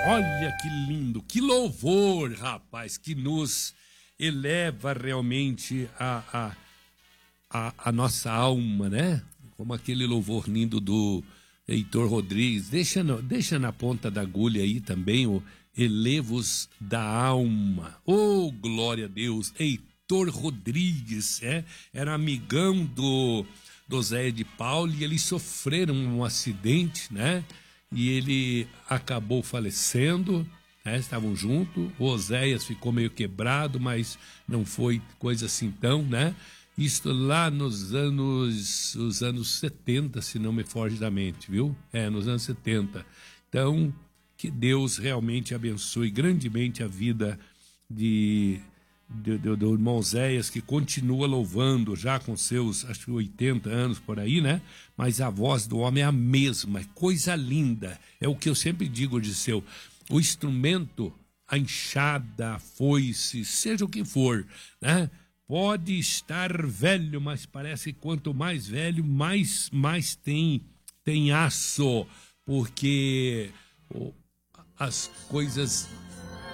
Olha que lindo, que louvor, rapaz, que nos eleva realmente a nossa alma, né? Como aquele louvor lindo do Heitor Rodrigues. Deixa na ponta da agulha aí também o Elevos da Alma. Oh, glória a Deus! Heitor Rodrigues, era amigão do Zé de Paulo e eles sofreram um acidente, né? E ele acabou falecendo, né? Estavam juntos, o Oséias ficou meio quebrado, mas não foi coisa assim tão, né? Isso lá os anos 70, se não me foge da mente, viu? Nos anos 70. Então, que Deus realmente abençoe grandemente a vida do irmão Oséias, que continua louvando já com seus, acho que 80 anos por aí, né? Mas a voz do homem é a mesma, é coisa linda. É o que eu sempre digo, Odisseu, o instrumento, a enxada, a foice, seja o que for, né? Pode estar velho, mas parece que quanto mais velho, mais tem aço, porque as coisas